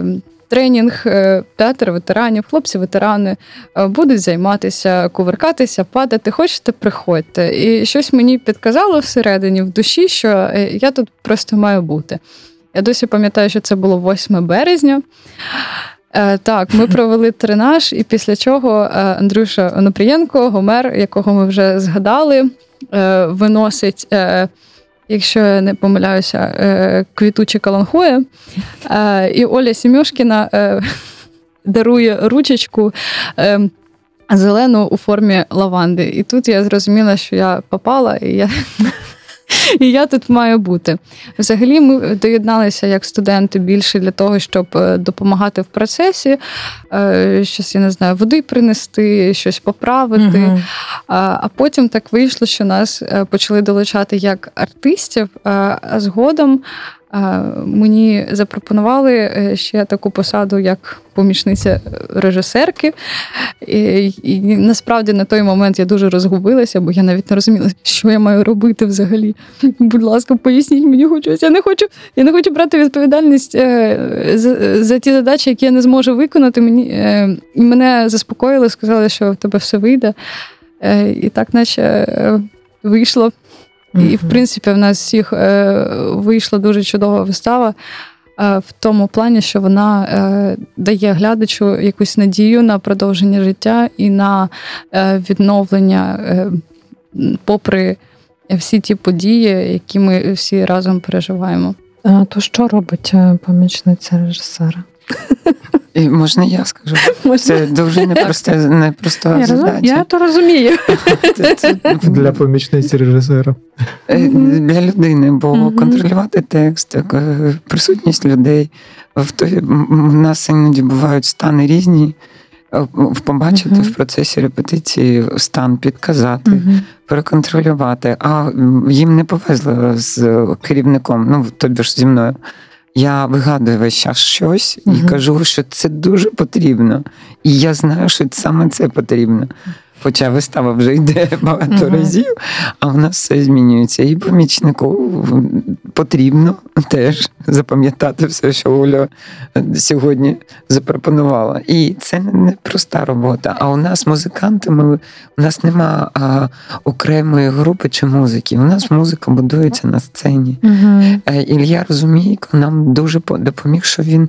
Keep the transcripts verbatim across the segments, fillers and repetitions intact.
тренінг, театр ветеранів, хлопці-ветерани будуть займатися, кувиркатися, падати. Хочете, приходьте. І щось мені підказало всередині, в душі, що я тут просто маю бути. Я досі пам'ятаю, що це було восьме березня. Так, ми провели тренаж, і після чого Андрюша Онопрієнко, Гомер, якого ми вже згадали, виносить, якщо я не помиляюся, квітучі каланхоє. І Оля Сімюшкіна дарує ручечку зелену у формі лаванди. І тут я зрозуміла, що я попала, і я... І я тут маю бути. Взагалі ми доєдналися як студенти більше для того, щоб допомагати в процесі, щось, я не знаю, води принести, щось поправити. Угу. А потім так вийшло, що нас почали долучати як артистів, а згодом мені запропонували ще таку посаду, як помічниця режисерки. І, і насправді на той момент я дуже розгубилася, бо я навіть не розуміла, що я маю робити взагалі. Будь ласка, поясніть мені хоч щось. Я не хочу, я не хочу брати відповідальність за, за ті задачі, які я не зможу виконати. Мені, і мене заспокоїли, сказали, що в тебе все вийде. І так наче вийшло. І, в принципі, в нас всіх е, вийшла дуже чудова вистава е, в тому плані, що вона е, дає глядачу якусь надію на продовження життя і на е, відновлення, е, попри всі ті події, які ми всі разом переживаємо. А то що робить помічниця режисера? І можна я скажу? Можна? Це дуже непроста, непроста я задача. Розум, я то розумію. Це, це... Для помічниці режисера. Для людини, бо mm-hmm. контролювати текст, присутність людей. В той, у нас іноді бувають стани різні. Побачити mm-hmm. в процесі репетиції стан, підказати, mm-hmm. переконтролювати. А їм не повезло з керівником, ну, тобі ж зі мною. Я вигадую весь час щось і uh-huh. кажу, що це дуже потрібно. І я знаю, що саме це потрібно. Хоча вистава вже йде багато uh-huh. разів, а в нас все змінюється. І помічнику потрібно теж запам'ятати все, що Оля сьогодні запропонувала. І це не проста робота. А у нас музиканти, ми, у нас нема а, окремої групи чи музики. У нас музика будується на сцені. Uh-huh. Ілля Розумійко нам дуже допоміг, що він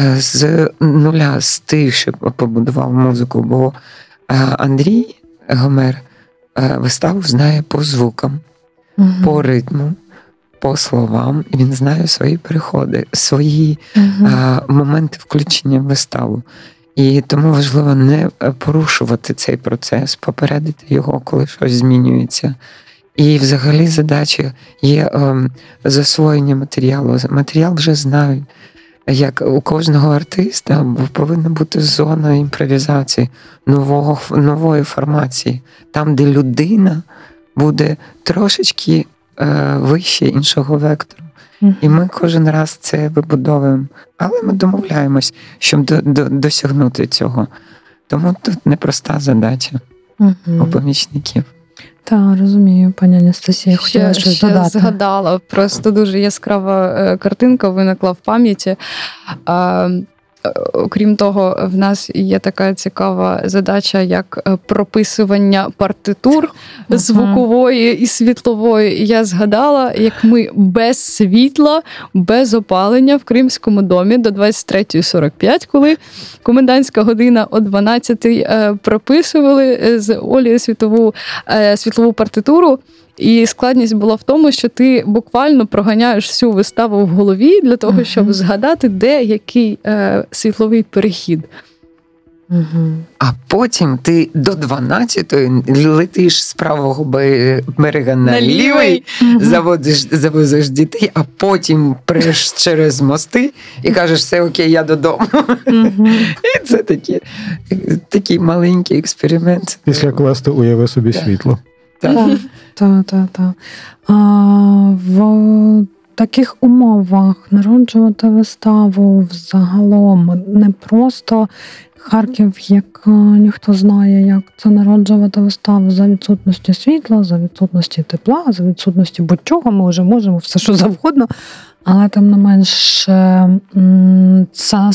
з нуля, з тиші побудував музику, бо Андрій Гомер виставу знає по звукам, uh-huh. по ритму, по словам. Він знає свої переходи, свої uh-huh. а, моменти включення в виставу. І тому важливо не порушувати цей процес, попередити його, коли щось змінюється. І взагалі задача є ем, засвоєння матеріалу. Матеріал вже знають. Як у кожного артиста повинна бути зона імпровізації, нового, нової формації, там, де людина буде трошечки е, вище іншого вектору. Mm-hmm. І ми кожен раз це вибудовуємо. Але ми домовляємось, щоб до, до, досягнути цього. Тому тут непроста задача mm-hmm. у помічників. Так, розумію, пані Анастасія, хотіла щось ще додати. Ще згадала, просто дуже яскрава картинка виникла в пам'яті. А, окрім того, в нас є така цікава задача, як прописування партитур uh-huh. звукової і світлової. І я згадала, як ми без світла, без опалення в Кримському домі до двадцять третя сорок п'ять, коли комендантська година о дванадцятій прописували з Олею світову, світлову партитуру. І складність була в тому, що ти буквально проганяєш всю виставу в голові для того, щоб згадати, де який е, світловий перехід. Угу. А потім ти до дванадцятої летиш з правого берега на, на лівий, угу. заводиш, завозиш дітей, а потім преш через мости і кажеш, все окей, я додому. Угу. І це такі, такий маленький експеримент. Після квесту уяви собі так. світло. Так, так, так. так. В таких умовах народжувати виставу взагалом не просто Харків, як ніхто знає, як це народжувати виставу за відсутності світла, за відсутності тепла, за відсутності будь-чого, ми вже можемо все, що завгодно, але тим не менш це